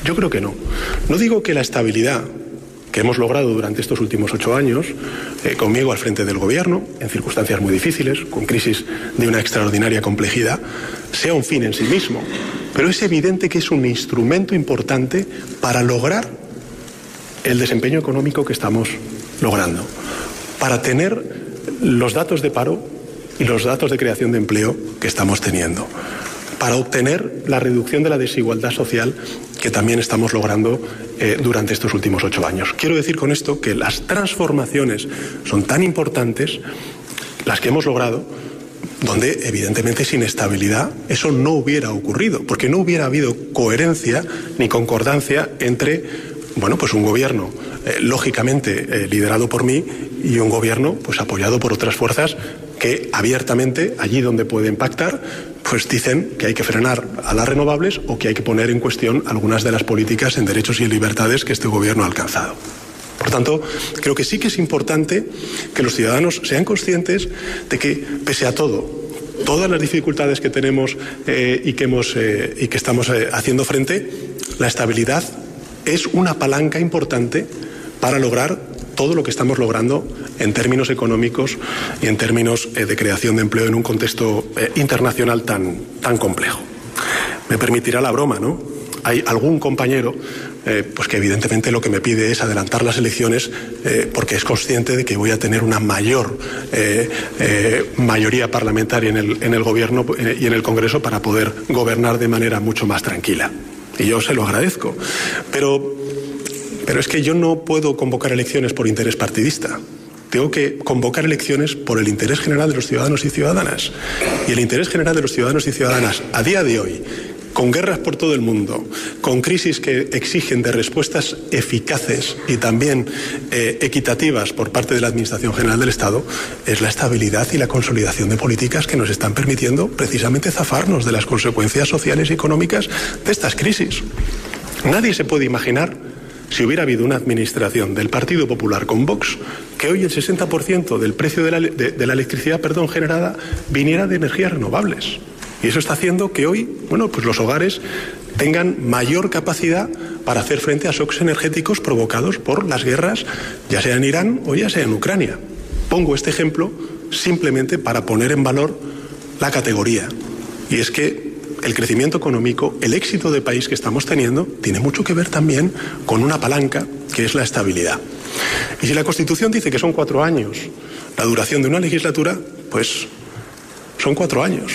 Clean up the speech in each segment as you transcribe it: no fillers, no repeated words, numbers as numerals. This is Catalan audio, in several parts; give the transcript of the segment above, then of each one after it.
Yo creo que no. No digo que la estabilidad que hemos logrado durante estos últimos 8 años, conmigo al frente del gobierno, en circunstancias muy difíciles, con crisis de una extraordinaria complejidad, sea un fin en sí mismo. Pero es evidente que es un instrumento importante para lograr el desempeño económico que estamos logrando, para tener los datos de paro y los datos de creación de empleo que estamos teniendo, para obtener la reducción de la desigualdad social que también estamos logrando durante estos últimos 8 años. Quiero decir con esto que las transformaciones son tan importantes, las que hemos logrado, donde evidentemente sin estabilidad eso no hubiera ocurrido, porque no hubiera habido coherencia ni concordancia entre, bueno, pues un gobierno lógicamente liderado por mí y un gobierno pues apoyado por otras fuerzas que abiertamente, allí donde pueden pactar, pues dicen que hay que frenar a las renovables o que hay que poner en cuestión algunas de las políticas en derechos y libertades que este gobierno ha alcanzado. Por tanto, creo que sí que es importante que los ciudadanos sean conscientes de que, pese a todo, todas las dificultades que tenemos y que estamos haciendo frente, la estabilidad es una palanca importante para lograr todo lo que estamos logrando en términos económicos y en términos de creación de empleo en un contexto internacional tan complejo. Me permitirá la broma, ¿no? Hay algún compañero pues que evidentemente lo que me pide es adelantar las elecciones porque es consciente de que voy a tener una mayor mayoría parlamentaria en el Gobierno y en el Congreso para poder gobernar de manera mucho más tranquila. Y yo se lo agradezco. Pero es que yo no puedo convocar elecciones por interés partidista. Tengo que convocar elecciones por el interés general de los ciudadanos y ciudadanas. Y el interés general de los ciudadanos y ciudadanas a día de hoy, con guerras por todo el mundo, con crisis que exigen de respuestas eficaces y también equitativas por parte de la Administración General del Estado, es la estabilidad y la consolidación de políticas que nos están permitiendo precisamente zafarnos de las consecuencias sociales y económicas de estas crisis. Nadie se puede imaginar, si hubiera habido una administración del Partido Popular con Vox, que hoy el 60% del precio de la electricidad generada viniera de energías renovables. Y eso está haciendo que hoy, bueno, pues los hogares tengan mayor capacidad para hacer frente a shocks energéticos provocados por las guerras, ya sea en Irán o ya sea en Ucrania. Pongo este ejemplo simplemente para poner en valor la categoría. Y es que el crecimiento económico, el éxito de país que estamos teniendo, tiene mucho que ver también con una palanca que es la estabilidad. Y si la Constitución dice que son 4 años la duración de una legislatura, pues son 4 años.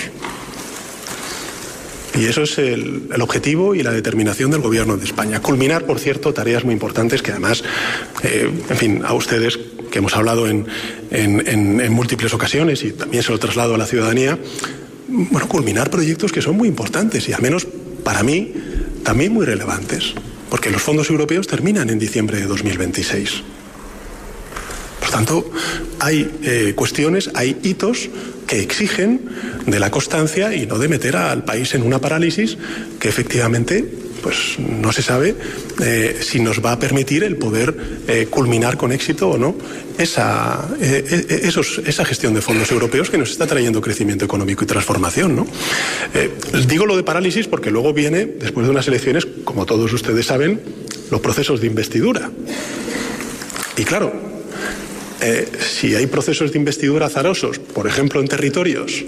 Y eso es el objetivo y la determinación del Gobierno de España. Culminar, por cierto, tareas muy importantes que además, en fin, a ustedes, que hemos hablado en múltiples ocasiones y también se lo traslado a la ciudadanía, bueno, culminar proyectos que son muy importantes y al menos para mí también muy relevantes, porque los fondos europeos terminan en diciembre de 2026. Por tanto, hay cuestiones, hay hitos que exigen de la constancia y no de meter al país en una parálisis que efectivamente pues no se sabe si nos va a permitir el poder culminar con éxito o no esa gestión de fondos europeos que nos está trayendo crecimiento económico y transformación, ¿no? Digo lo de parálisis porque luego viene, después de unas elecciones, como todos ustedes saben, los procesos de investidura. Y claro, si hay procesos de investidura azarosos, por ejemplo en territorios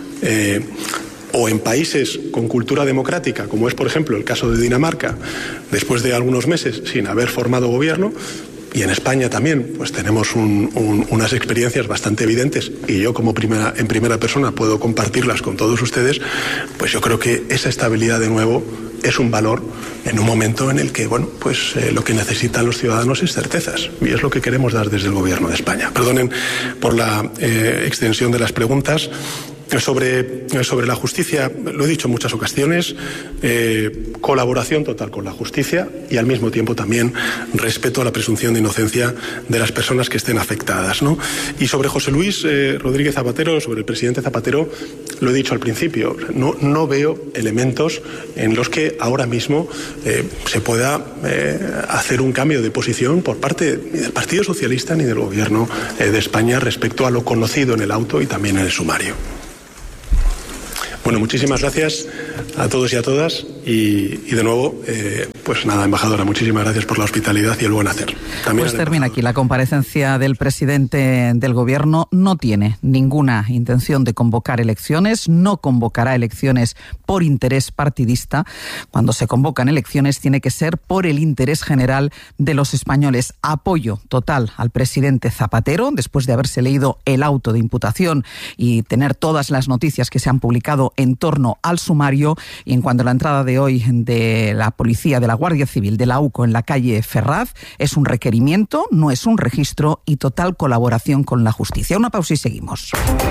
o en países con cultura democrática, como es por ejemplo el caso de Dinamarca, después de algunos meses sin haber formado gobierno, y en España también pues tenemos unas experiencias bastante evidentes y yo como en primera persona puedo compartirlas con todos ustedes, pues yo creo que esa estabilidad de nuevo es un valor en un momento en el que bueno, pues lo que necesitan los ciudadanos es certezas y es lo que queremos dar desde el Gobierno de España. Perdonen por la extensión de las preguntas. Sobre la justicia, lo he dicho en muchas ocasiones, colaboración total con la justicia y al mismo tiempo también respeto a la presunción de inocencia de las personas que estén afectadas, ¿no? Y sobre José Luis Rodríguez Zapatero, sobre el presidente Zapatero, lo he dicho al principio, no veo elementos en los que ahora mismo se pueda hacer un cambio de posición por parte ni del Partido Socialista ni del Gobierno de España respecto a lo conocido en el auto y también en el sumario. Bueno, muchísimas gracias a todos y a todas. y de nuevo, pues nada, embajadora, muchísimas gracias por la hospitalidad y el buen hacer. También pues termina aquí la comparecencia del presidente del Gobierno. No tiene ninguna intención de convocar elecciones, no convocará elecciones por interés partidista. Cuando se convocan elecciones tiene que ser por el interés general de los españoles. Apoyo total al presidente Zapatero, después de haberse leído el auto de imputación y tener todas las noticias que se han publicado en torno al sumario. Y en cuanto a la entrada de hoy de la policía, de la Guardia Civil, de la UCO en la calle Ferraz, es un requerimiento, no es un registro, y total colaboración con la justicia. Una pausa y seguimos.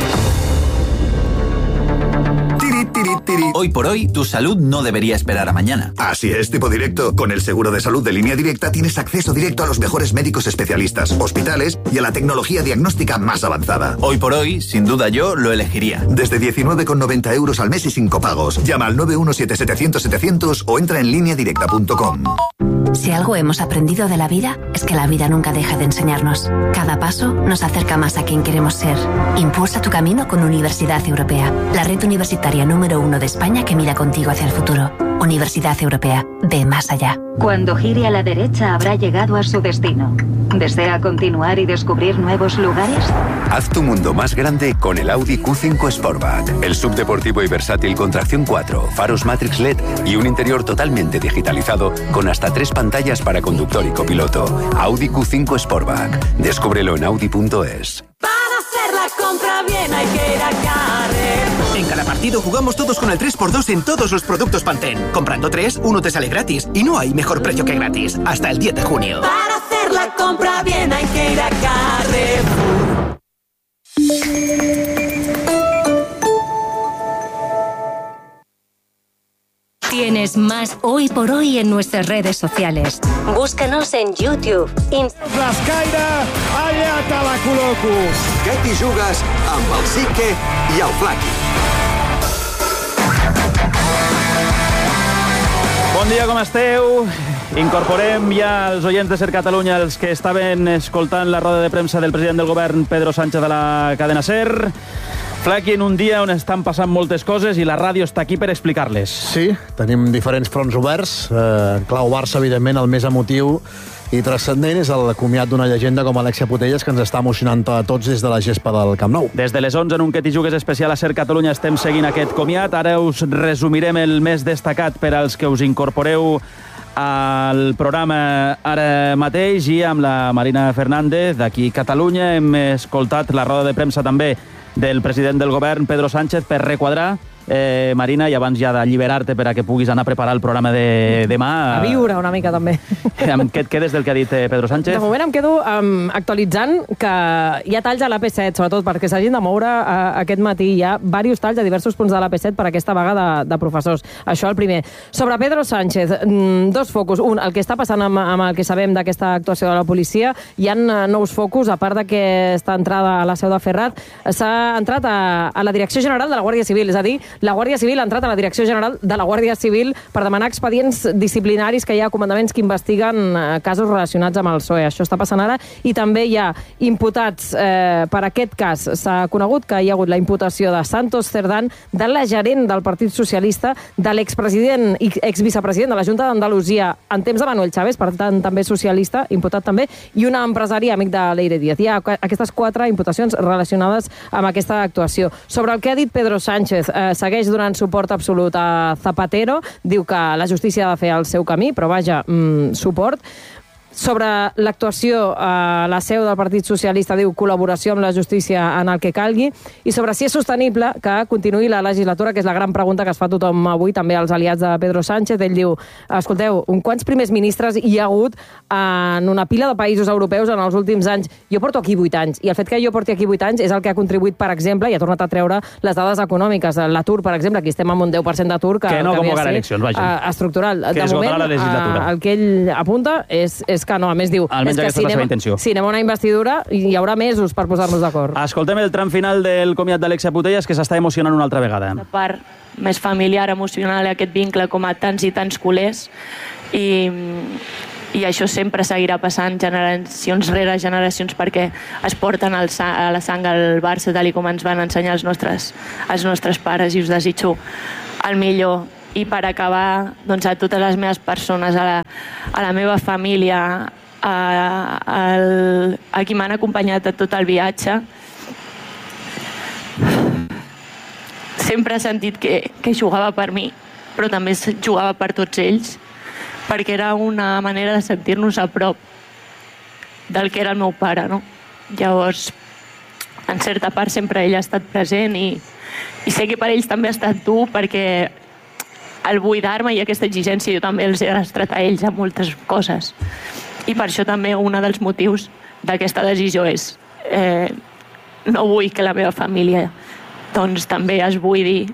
Hoy por hoy, tu salud no debería esperar a mañana. Así es, Tipo Directo. Con el seguro de salud de Línea Directa tienes acceso directo a los mejores médicos especialistas, hospitales y a la tecnología diagnóstica más avanzada. Hoy por hoy, sin duda yo lo elegiría. Desde 19,90 euros al mes y sin copagos. Llama al 917-700-700 o entra en lineadirecta.com. Si algo hemos aprendido de la vida, es que la vida nunca deja de enseñarnos. Cada paso nos acerca más a quien queremos ser. Impulsa tu camino con Universidad Europea, la red universitaria número 1 de España que mira contigo hacia el futuro. Universidad Europea, ve más allá. Cuando gire a la derecha habrá llegado a su destino. ¿Desea continuar y descubrir nuevos lugares? Haz tu mundo más grande con el Audi Q5 Sportback. El subdeportivo y versátil con tracción 4, faros Matrix LED y un interior totalmente digitalizado con hasta 3 pantallas para conductor y copiloto. Audi Q5 Sportback. Descúbrelo en audi.es. Para hacer la compra bien hay que ir a Carrefour. En cada partido jugamos todos con el 3x2 en todos los productos Pantene. Comprando 3, uno te sale gratis. Y no hay mejor precio que gratis. Hasta el 10 de junio. Para hacer la compra bien hay que ir a Carrefour. Tienes más Hoy por Hoy en nuestras redes sociales. Búscanos en YouTube, Flascaire, allà te la col·loco. Que t'hi jugues amb el Sique i el Flaqui. Bon dia, com esteu? Incorporem ja els oients de Ser Catalunya, els que estaven escoltant la roda de premsa del president del govern, Pedro Sánchez, de la cadena SER. Flaqui, en un dia on estan passant moltes coses i la ràdio està aquí per explicar-les. Sí, tenim diferents fronts oberts. Clau Barça, evidentment, el més emotiu i transcendent és el comiat d'una llegenda com Alexia Putellas, que ens està emocionant a tots des de la gespa del Camp Nou. Des de les 11, en un Que t'hi jugues especial a Ser Catalunya, estem seguint aquest comiat. Ara us resumirem el més destacat per als que us incorporeu al programa ara mateix, i amb la Marina Fernández d'aquí Catalunya hem escoltat la roda de premsa també del president del govern, Pedro Sánchez, per requadrar. Marina, i abans ja d'alliberar-te per a que puguis anar a preparar el programa de demà... A viure una mica, també. Amb què et quedes del que ha dit Pedro Sánchez? De moment em quedo actualitzant que hi ha talls a l'AP7, sobretot perquè s'hagin de moure aquest matí. Hi ha diversos talls a diversos punts de l'AP7 per aquesta vaga de professors. Això el primer. Sobre Pedro Sánchez, dos focus. Un, el que està passant amb el que sabem d'aquesta actuació de la policia. Hi ha nous focus, a part d'aquesta entrada a la seu de Ferraz, s'ha entrat a la Direcció General de la Guàrdia Civil, és a dir, la Guàrdia Civil ha entrat a la Direcció General de la Guàrdia Civil per demanar expedients disciplinaris que hi ha comandaments que investiguen casos relacionats amb el PSOE. Això està passant ara. I també hi ha imputats per aquest cas. S'ha conegut que hi ha hagut la imputació de Santos Cerdán, de la gerent del Partit Socialista, de l'expresident i exvicepresident de la Junta d'Andalusia en temps de Manuel Chávez, per tant també socialista, imputat també, i un empresari amic de Leire Díaz. Hi ha aquestes 4 imputacions relacionades amb aquesta actuació. Sobre el que ha dit Pedro Sánchez, segueix donant suport absolut a Zapatero, diu que la justícia ha de fer el seu camí, però vaja, suport. Sobre l'actuació a la seu del Partit Socialista, diu col·laboració amb la justícia en el que calgui, i sobre si és sostenible que continuï la legislatura, que és la gran pregunta que es fa tothom avui, també als aliats de Pedro Sánchez. Ell diu, escolteu, quants primers ministres hi ha hagut en una pila de països europeus en els últims anys? Jo porto aquí 8 anys, i el fet que jo porti aquí 8 anys és el que ha contribuït, per exemple, i ha tornat a treure les dades econòmiques. L'atur, per exemple, aquí estem amb un 10% d'atur que no convocarà eleccions, vaja. Estructural. Que esgotarà la legislatura. El que ell apunta és que no, a més diu... Almenys aquesta és la seva intenció. Si anem a una investidura, hi haurà mesos per posar-nos d'acord. Escoltem el tram final del comiat d'Alexia Putellas, que s'està emocionant una altra vegada. La part més familiar, emocional, aquest vincle com a tants i tants culers, i això sempre seguirà passant generacions rere generacions, perquè es porten a la sang al Barça, tal com ens van ensenyar els nostres pares, i us desitjo el millor I per acabar, doncs, a totes les meves persones, a la meva família, a qui m'han acompanyat a tot el viatge, sempre he sentit que jugava per mi, però també jugava per tots ells, perquè era una manera de sentir-nos a prop del que era el meu pare, no? Llavors, en certa part sempre ell ha estat present i sé que per ells també ha estat dur, perquè el buidar-me i aquesta exigència jo també els he arrastrat a ells a moltes coses. I per això també un dels motius d'aquesta decisió és no vull que la meva família doncs també es buidi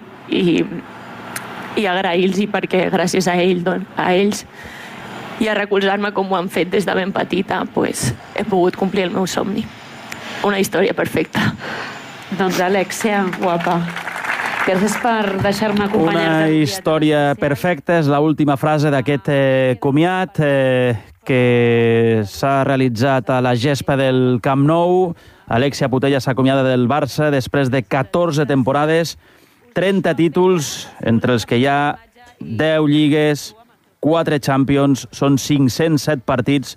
i agrair-los perquè gràcies a ells i a recolzar-me com ho han fet des de ben petita, pues, he pogut complir el meu somni. Una història perfecta. Doncs Alexia, guapa, gràcies per deixar-me acompanyar-te. Una història perfecta és l'última frase d'aquest comiat que s'ha realitzat a la gespa del Camp Nou. Alexia Putellas s'acomiada del Barça després de 14 temporades, 30 títols, entre els que hi ha 10 lligues, 4 Champions, són 507 partits,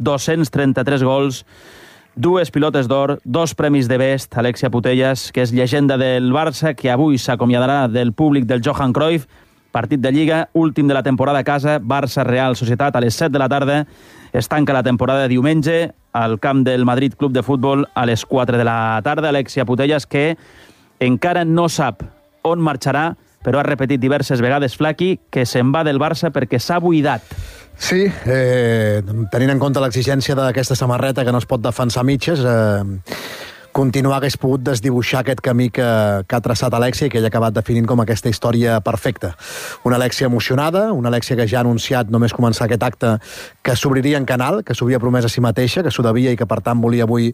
233 gols, 2 pilotes d'or, 2 premis de Best. Alexia Putellas, que és llegenda del Barça, que avui s'acomiadarà del públic del Johan Cruyff. Partit de Lliga, últim de la temporada a casa, Barça-Real Societat a les 7 de la tarda. Es tanca la temporada diumenge al camp del Madrid Club de Futbol a les 4 de la tarda. Alexia Putellas, que encara no sap on marxarà, però ha repetit diverses vegades, Flaqui, que se'n va del Barça perquè s'ha buidat. Sí, tenint en compte l'exigència d'aquesta samarreta que no es pot defensar a mitges, continuar hagués pogut desdibuixar aquest camí que ha traçat Alexia i que ella ha acabat definint com aquesta història perfecta. Una Alexia emocionada, una Alexia que ja ha anunciat només començar aquest acte que s'obriria en canal, que s'havia promès a si mateixa, que s'ho devia i que per tant volia avui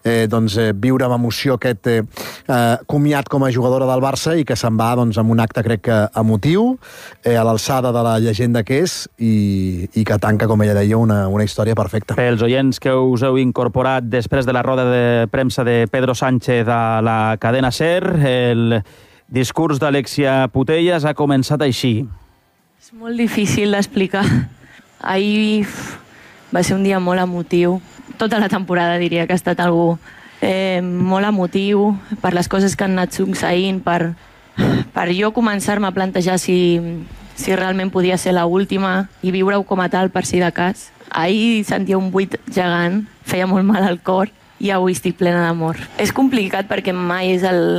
viure amb emoció aquest comiat com a jugadora del Barça i que se'n va amb un acte crec que emotiu, a l'alçada de la llegenda que és i que tanca, com ella deia, una història perfecta. Pels oients que us heu incorporat després de la roda de premsa de Pedro Sánchez a la cadena SER, el discurs d'Alexia Putellas ha començat així. És molt difícil d'explicar. Ahir va ser un dia molt emotiu. Tota la temporada diria que ha estat algú molt emotiu per les coses que han anat succeint, per jo començar-me a plantejar si realment podia ser l'última i viure-ho com a tal per si de cas. Ahir sentia un buit gegant, feia molt mal al cor, i avui estic plena d'amor. És complicat perquè mai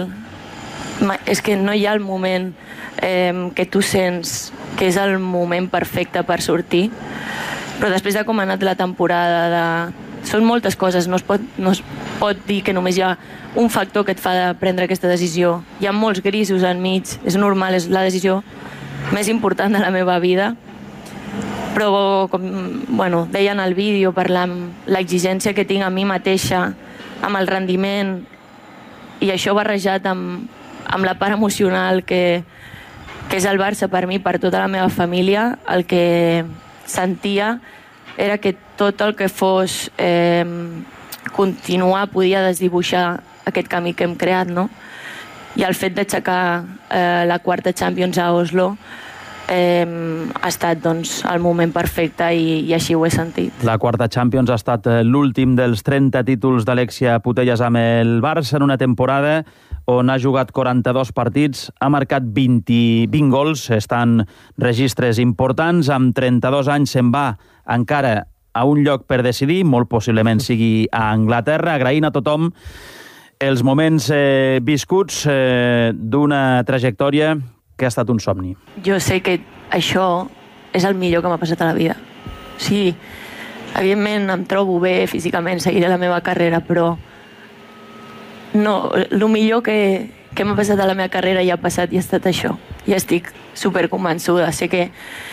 és que no hi ha el moment que tu sents que és el moment perfecte per sortir, però després de com ha anat la temporada, són moltes coses, no es pot dir que només hi ha un factor que et fa de prendre aquesta decisió. Hi ha molts grisos enmig, és normal, és la decisió més important de la meva vida, però, com deia en el vídeo, per l'exigència que tinc a mi mateixa, amb el rendiment, i això barrejat amb la part emocional que és el Barça per mi, per tota la meva família, el que sentia era que tot el que fos continuar podia desdibuixar aquest camí que hem creat, no? I el fet d'aixecar la quarta Champions a Oslo ha estat el moment perfecte i així ho he sentit. La quarta Champions ha estat l'últim dels 30 títols d'Alexia Putellas amb el Barça en una temporada on ha jugat 42 partits, ha marcat 20 gols, estan registres importants, amb 32 anys se'n va encara a un lloc per decidir, molt possiblement sigui a Anglaterra, agraint a tothom els moments viscuts d'una trajectòria que ha estat un somni. Jo sé que això és el millor que m'ha passat a la vida. Sí, evidentment em trobo bé físicament, seguiré la meva carrera, però no, el millor que m'ha passat a la meva carrera ja ha passat i ha estat això. I estic superconvençuda. Sé que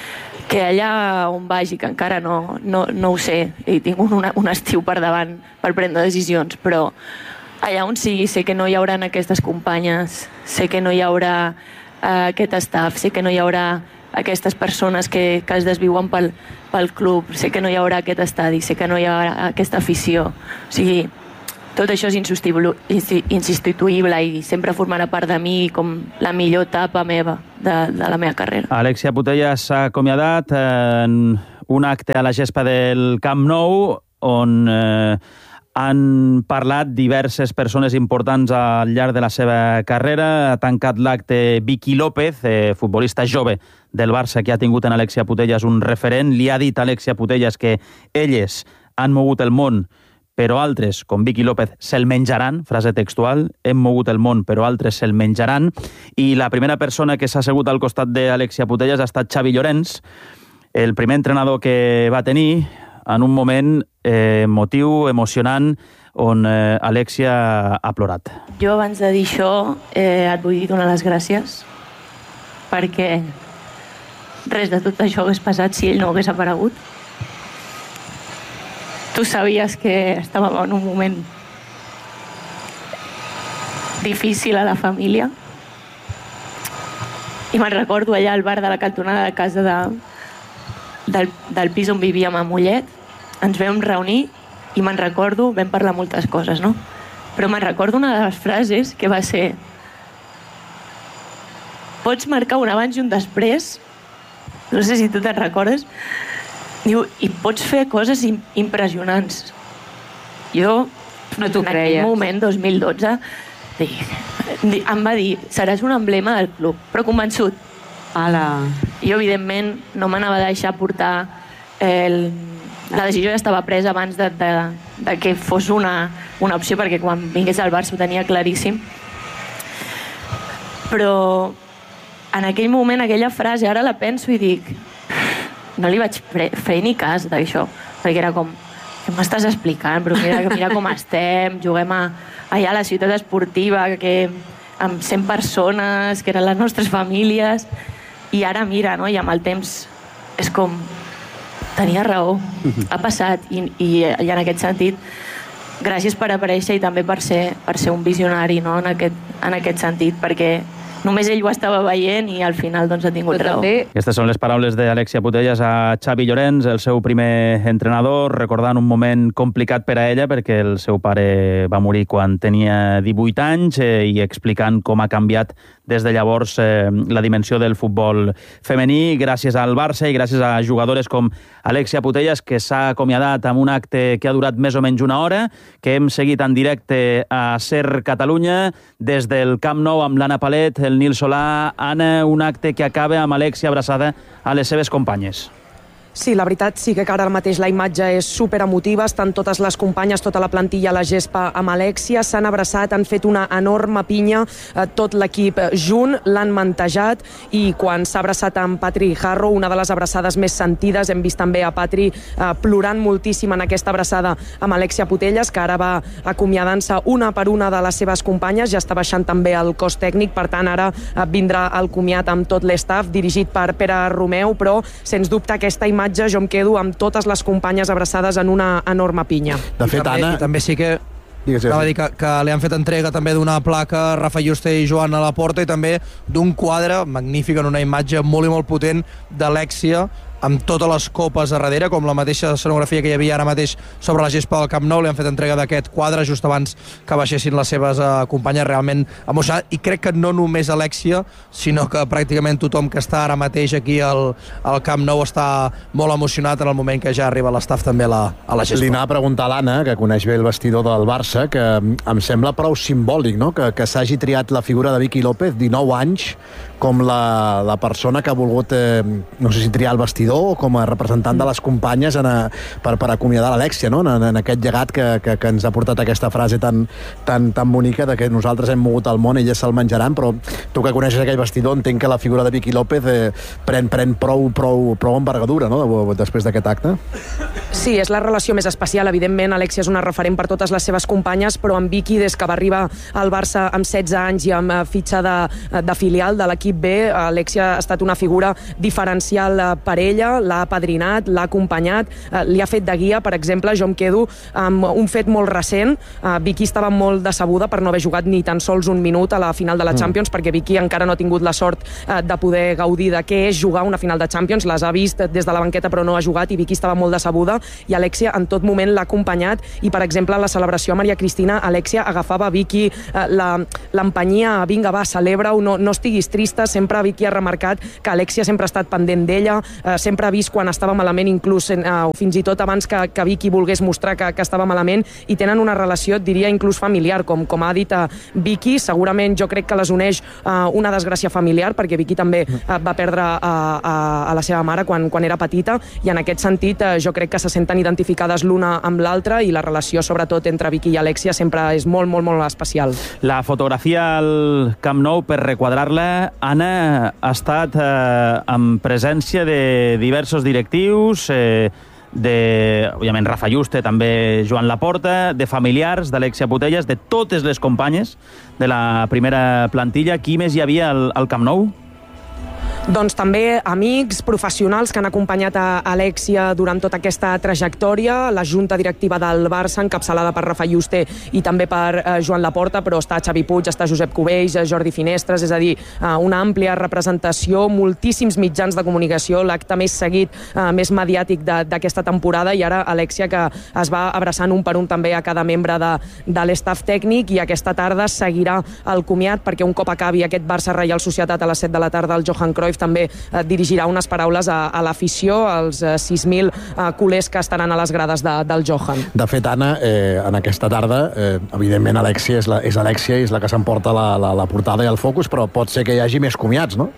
allà on vagi, que encara no ho sé, i tinc un estiu per davant per prendre decisions, però allà on sigui sé que no hi haurà aquestes companyes, sé que no hi haurà aquest staff, sé que no hi haurà aquestes persones que es desviuen pel club, sé que no hi haurà aquest estadi, sé que no hi haurà aquesta afició. O sigui, tot això és insubstituïble i sempre formarà part de mi com la millor etapa meva de la meva carrera. Alexia Putellas s'ha acomiadat en un acte a la gespa del Camp Nou on han parlat diverses persones importants al llarg de la seva carrera. Ha tancat l'acte Vicky López, futbolista jove del Barça que ha tingut en Alexia Putellas un referent. Li ha dit a Alexia Putellas que elles han mogut el món, però altres, com Vicky López, se'l menjaran, frase textual, hem mogut el món, però altres se'l menjaran. I la primera persona que s'ha assegut al costat d'Alexia Putellas ha estat Xavi Llorens, el primer entrenador que va tenir en un moment emotiu, emocionant, on Alexia ha plorat. Jo, abans de dir això, et vull donar les gràcies, perquè res de tot això hagués passat si ell no hagués aparegut. Tu sabies que estàvem en un moment difícil a la família i me'n recordo allà al bar de la cantonada de casa del pis on vivíem a Mollet. Ens vam reunir i me'n recordo, vam parlar moltes coses, no? Però me'n recordo una de les frases que va ser: pots marcar un abans i un després, no sé si tu te'n recordes. Diu, i pots fer coses impressionants. Jo, no en aquell moment, 2012, em va dir, seràs un emblema del club, però convençut. Jo, evidentment, no m'anava a deixar portar... La decisió ja estava presa abans de que fos una opció, perquè quan vingués al Barça ho tenia claríssim. Però en aquell moment, aquella frase, ara la penso i dic... No li vaig fer ni cas d'això, perquè era com, què m'estàs explicant? Però mira com estem, juguem allà a la ciutat esportiva, amb 100 persones, que eren les nostres famílies, i ara mira, no? I amb el temps és com, tenia raó, ha passat, i en aquest sentit, gràcies per aparèixer i també per ser un visionari, no? En aquest sentit, perquè només ell ho estava veient i al final doncs ha tingut raó. Aquestes són les paraules d'Alexia Putellas a Xavi Llorens, el seu primer entrenador, recordant un moment complicat per a ella perquè el seu pare va morir quan tenia 18 anys i explicant com ha canviat des de llavors la dimensió del futbol femení, gràcies al Barça i gràcies a jugadores com Alexia Putellas, que s'ha acomiadat amb un acte que ha durat més o menys una hora, que hem seguit en directe a Ser Catalunya des del Camp Nou amb l'Anna Palet, el Nil Solà. Anna, un acte que acaba amb Alexia abraçada a les seves companyes. Sí, la veritat sí que ara mateix la imatge és superemotiva, estan totes les companyes, tota la plantilla a la gespa amb Alexia, s'han abraçat, han fet una enorme pinya, tot l'equip junt, l'han mantejat, i quan s'ha abraçat amb Patri Harrow, una de les abraçades més sentides, hem vist també a Patri plorant moltíssim en aquesta abraçada amb Alexia Putellas, que ara va acomiadant-se una per una de les seves companyes, ja està baixant també el cos tècnic, per tant ara vindrà el comiat amb tot l'estaf dirigit per Pere Romeu, però sens dubte aquesta imatge jo em quedo amb totes les companyes abraçades en una enorme pinya. De fet, Anna... També sí que... Anava a dir que li han fet entrega també d'una placa Rafa Juste i Joan a la Porta, i també d'un quadre magnífic, en una imatge molt i molt potent d'Alexia, amb totes les copes a darrere, com la mateixa escenografia que hi havia ara mateix sobre la gespa del Camp Nou. Li han fet entrega d'aquest quadre just abans que baixessin les seves companyes, realment emocionat, i crec que no només Alexia, sinó que pràcticament tothom que està ara mateix aquí al Camp Nou està molt emocionat en el moment que ja arriba l'estaf també a la gespa. Li anava a preguntar a l'Anna, que coneix bé el vestidor del Barça, que em sembla prou simbòlic, no?, que s'hagi triat la figura de Vicky López, 19 anys, com la persona que ha volgut, no sé si triar el vestidor o com a representant de les companyes per acomiadar l'Alexia, no?, en aquest llegat que ens ha portat aquesta frase tan bonica de que nosaltres hem mogut el món i elles se'l menjaran. Però tu que coneixes aquell vestidor, entenc que la figura de Vicky López pren prou envergadura, no?, després d'aquest acte. Sí, és la relació més especial. Evidentment, Alexia és una referent per totes les seves companyes, però amb Vicky, des que va arribar al Barça amb 16 anys i amb fitxa de filial de l'equip B, Alexia ha estat una figura diferencial per ella, l'ha apadrinat, l'ha acompanyat, li ha fet de guia. Per exemple, jo em quedo amb un fet molt recent. Vicky estava molt decebuda per no haver jugat ni tan sols un minut a la final de la Champions, perquè Vicky encara no ha tingut la sort de poder gaudir de què és jugar una final de Champions. Les ha vist des de la banqueta però no ha jugat, i Vicky estava molt decebuda, i Alexia en tot moment l'ha acompanyat i, per exemple, a la celebració a Maria Cristina, Alexia agafava Vicky, l'empenyia, vinga, va, celebra-ho, no estiguis trista. Sempre Vicky ha remarcat que Alexia sempre ha estat pendent d'ella, sempre ha vist quan estava malament, inclús fins i tot abans que Vicky volgués mostrar que estava malament, i tenen una relació, et diria, inclús familiar, com ha dit Vicky. Segurament jo crec que les uneix una desgràcia familiar, perquè Vicky també va perdre a la seva mare quan era petita, i en aquest sentit jo crec que se senten identificades l'una amb l'altra, i la relació, sobretot, entre Vicky i Alexia sempre és molt, molt, molt especial. La fotografia al Camp Nou, per requadrar-la, Anna, ha estat en presència de diversos directius, òbviament Rafa Juste, també Joan Laporta, de familiars d'Alexia Putellas, de totes les companyes de la primera plantilla. Qui més hi havia al Camp Nou? Doncs també amics, professionals que han acompanyat a Alexia durant tota aquesta trajectòria, la junta directiva del Barça, encapçalada per Rafa Juste i també per Joan Laporta, però està Xavi Puig, està Josep Cubells, Jordi Finestres, és a dir, una àmplia representació, moltíssims mitjans de comunicació, l'acte més seguit, més mediàtic d'aquesta temporada, i ara Alexia, que es va abraçant un per un també a cada membre de l'estaf tècnic, i aquesta tarda seguirà el comiat, perquè un cop acabi aquest Barça-Reial Societat a les 7 de la tarda, el Johan Cruyff també dirigirà unes paraules a l'afició, als 6.000 culers que estaran a les grades del Johan. De fet, Anna, en aquesta tarda, evidentment Alexia és Alexia i és la que s'emporta la portada i el focus, però pot ser que hi hagi més comiats, no?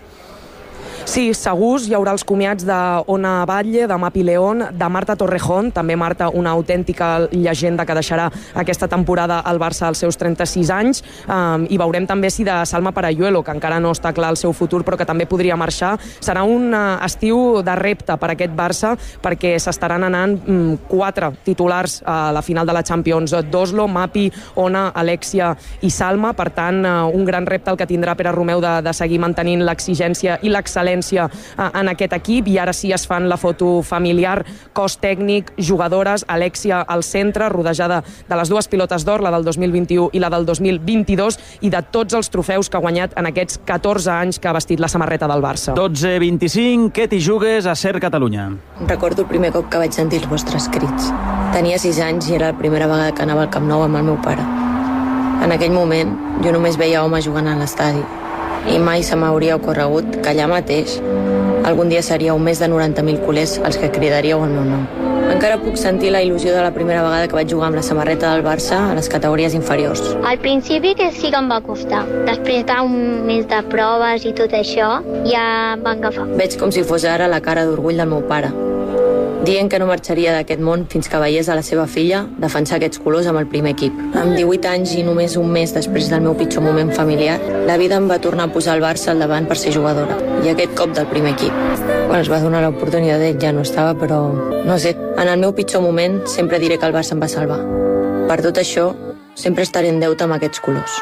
Sí, segurs hi haurà els comiats d'Ona Batlle, de Mapi León, de Marta Torrejón, també Marta, una autèntica llegenda que deixarà aquesta temporada al Barça als seus 36 anys, i veurem també si de Salma Parayuelo, que encara no està clar el seu futur, però que també podria marxar. Serà un estiu de repte per aquest Barça, perquè s'estaran anant 4 titulars a la final de la Champions d'Oslo, Mapi, Ona, Alexia i Salma. Per tant, un gran repte el que tindrà Pere Romeu de seguir mantenint l'exigència i l'excel·lència en aquest equip, i ara sí es fan la foto familiar, cos tècnic, jugadores, Alexia al centre, rodejada de les dues pilotes d'or, la del 2021 i la del 2022, i de tots els trofeus que ha guanyat en aquests 14 anys que ha vestit la samarreta del Barça. 12:25, què t'hi jugues a Ser Catalunya? Recordo el primer cop que vaig sentir els vostres crits. Tenia 6 anys i era la primera vegada que anava al Camp Nou amb el meu pare. En aquell moment jo només veia homes jugant a l'estadi, i mai se m'hauria ocorregut que allà mateix algun dia seríeu més de 90.000 culers els que cridaríeu el meu nom. Encara puc sentir la il·lusió de la primera vegada que vaig jugar amb la samarreta del Barça a les categories inferiors. Al principi que sí que em va costar. Després d'un mes de proves i tot això, ja em va agafar. Veig com si fos ara la cara d'orgull del meu pare, dient que no marxaria d'aquest món fins que veiés a la seva filla defensar aquests colors amb el primer equip. Amb 18 anys i només un mes després del meu pitjor moment familiar, la vida em va tornar a posar el Barça al davant per ser jugadora, i aquest cop del primer equip. Quan es va donar l'oportunitat ja no estava, però no sé, en el meu pitjor moment sempre diré que el Barça em va salvar. Per tot això, sempre estaré en deute amb aquests colors.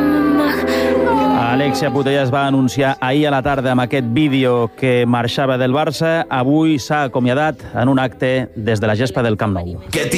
Alexia Putellas va anunciar ahir a la tarda amb aquest vídeo que marxava del Barça. Avui s'ha acomiadat en un acte des de la gespa del Camp Nou.